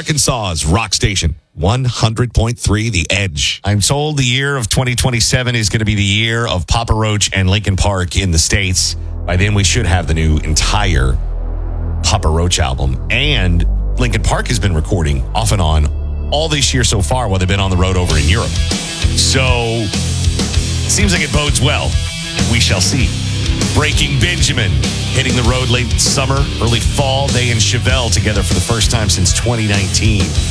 Arkansas's rock station, 100.3 The Edge. I'm told the year of 2027 is going to be the year of Papa Roach and Linkin Park in the States. By then, we should have the new entire Papa Roach album. And Linkin Park has been recording off and on all this year so far while they've been on the road over in Europe. So, seems like it bodes well. We shall see. Breaking Benjamin hitting the road late summer, early fall. They and Chevelle together for the first time since 2019.